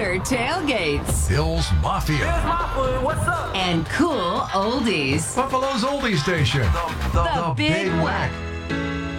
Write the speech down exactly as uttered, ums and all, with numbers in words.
Killer tailgates. Bill's Mafia. Here's my food. What's up? And cool oldies. Buffalo's oldie station. The, the, The Big Whack.